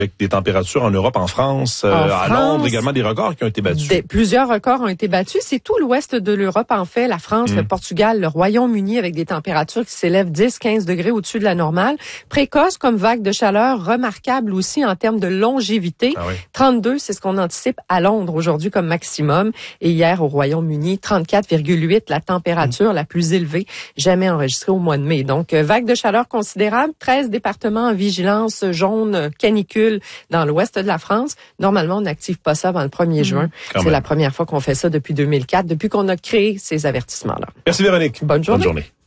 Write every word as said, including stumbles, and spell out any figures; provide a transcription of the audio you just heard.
avec des températures en Europe, en France, euh, en à France, Londres également, des records qui ont été battus. Des, plusieurs records ont été battus. C'est tout l'ouest de l'Europe, en fait. La France, mmh. le Portugal, le Royaume-Uni, avec des températures qui s'élèvent dix à quinze degrés au-dessus de la normale. Précoce comme vague de chaleur, remarquable aussi en termes de longévité. Ah oui. trente-deux, c'est ce qu'on anticipe à Londres aujourd'hui comme maximum. Et hier, au Royaume-Uni, trente-quatre virgule huit, la température mmh. la plus élevée jamais enregistrée au mois de mai. Donc, vague de chaleur considérable. treize départements en vigilance jaune canicule dans l'ouest de la France. Normalement, on n'active pas ça avant le premier juin. Mmh, c'est même. La première fois qu'on fait ça depuis deux mille quatre, depuis qu'on a créé ces avertissements-là. Merci Véronique. Bonne journée. Bonne journée.